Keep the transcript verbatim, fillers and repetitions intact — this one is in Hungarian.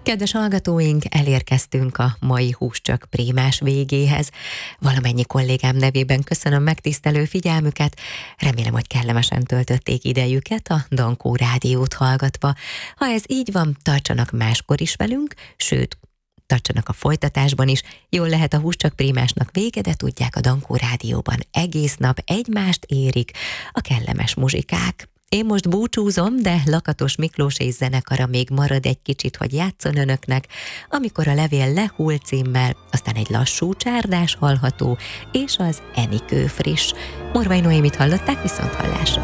Kedves hallgatóink, elérkeztünk a mai Húscsak Prémás végéhez. Valamennyi kollégám nevében köszönöm megtisztelő figyelmüket. Remélem, hogy kellemesen töltötték idejüket a Dankó Rádiót hallgatva. Ha ez így van, tartsanak máskor is velünk, sőt, tartsanak a folytatásban is. Jól lehet a Húscsak Prémásnak vége, de tudják, a Dankó Rádióban egész nap egymást érik a kellemes muzsikák. Én most búcsúzom, de Lakatos Miklós és zenekara még marad egy kicsit, hogy játszon önöknek, amikor a levél lehull címmel, aztán egy lassú csárdás hallható, és az Enikő friss. Morvai Noémit hallották, viszont hallásra.